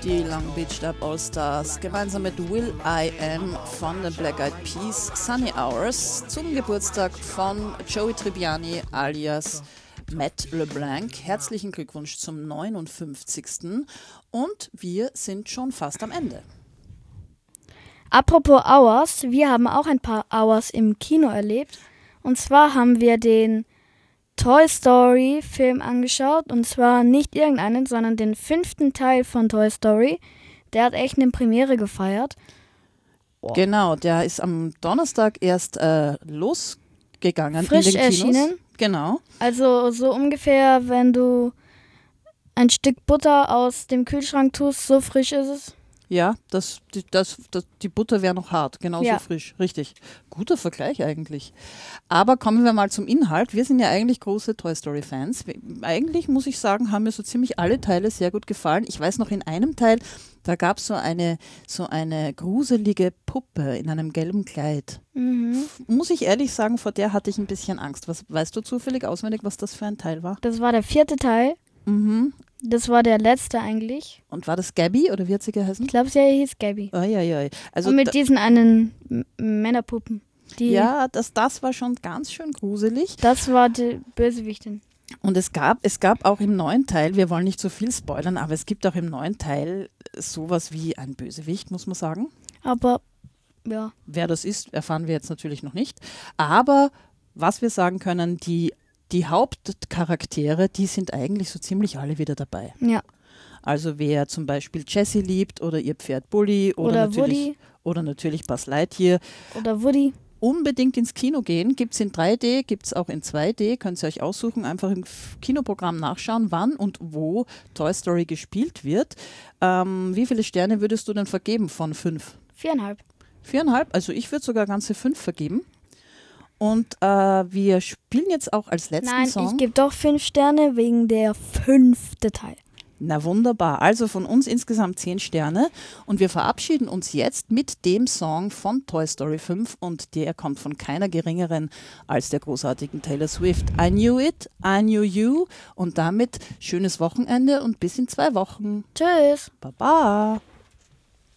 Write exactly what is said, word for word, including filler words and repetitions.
Die Long Beach Dub All-Stars gemeinsam mit Will I Am von den Black Eyed Peas, Sunny Hours, zum Geburtstag von Joey Tribbiani alias Matt LeBlanc. Herzlichen Glückwunsch zum neunundfünfzigsten Und wir sind schon fast am Ende. Apropos Hours, wir haben auch ein paar Hours im Kino erlebt. Und zwar haben wir den Toy Story Film angeschaut. Und zwar nicht irgendeinen, sondern den fünften Teil von Toy Story. Der hat echt eine Premiere gefeiert. Wow. Genau, der ist am Donnerstag erst äh, losgegangen Frisch in den Kinos. erschienen. Genau. Also so ungefähr, wenn du ein Stück Butter aus dem Kühlschrank tust, so frisch ist es. Ja, das, die, das, das, die Butter wäre noch hart, genauso Ja. frisch, richtig. Guter Vergleich eigentlich. Aber kommen wir mal zum Inhalt. Wir sind ja eigentlich große Toy Story-Fans. Eigentlich, muss ich sagen, haben mir so ziemlich alle Teile sehr gut gefallen. Ich weiß noch, in einem Teil, da gab es so eine, so eine gruselige Puppe in einem gelben Kleid. Mhm. Muss ich ehrlich sagen, vor der hatte ich ein bisschen Angst. Was, weißt du zufällig auswendig, was das für ein Teil war? Das war der vierte Teil. Mhm. Das war der letzte eigentlich. Und war das Gabby oder wie hat sie geheißen? Ich glaube, sie hieß Gabby. Ai, ai, ai. Also Und mit da, diesen einen M- Männerpuppen. Die, ja, das, das war schon ganz schön gruselig. Das war die Bösewichtin. Und es gab, es gab auch im neuen Teil, wir wollen nicht so viel spoilern, aber es gibt auch im neuen Teil sowas wie ein Bösewicht, muss man sagen. Aber ja. Wer das ist, erfahren wir jetzt natürlich noch nicht. Aber was wir sagen können, die, die Hauptcharaktere, die sind eigentlich so ziemlich alle wieder dabei. Ja. Also wer zum Beispiel Jessie liebt oder ihr Pferd Bully oder, Oder natürlich, Woody. oder natürlich Buzz Lightyear, Oder Woody. unbedingt ins Kino gehen. Gibt es in drei D, gibt es auch in zwei D. Könnt ihr euch aussuchen, einfach im F- Kinoprogramm nachschauen, wann und wo Toy Story gespielt wird. Ähm, wie viele Sterne würdest du denn vergeben von fünf? Viereinhalb. Viereinhalb? Also ich würde sogar ganze fünf vergeben. Und äh, wir spielen jetzt auch als letzten Nein, Song. ich gebe doch fünf Sterne wegen der fünfte Teil. Na wunderbar. Also von uns insgesamt zehn Sterne. Und wir verabschieden uns jetzt mit dem Song von Toy Story fünf. Und der kommt von keiner geringeren als der großartigen Taylor Swift. I knew it, I knew you. Und damit schönes Wochenende und bis in zwei Wochen. Tschüss. Baba.